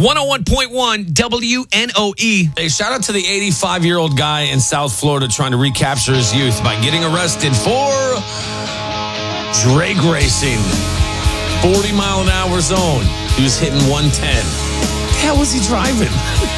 101.1 WNOE. Hey, shout out to the 85-year-old guy in South Florida trying to recapture his youth by getting arrested for drag racing. 40-mile-an-hour zone. He was hitting 110. What the hell was he driving?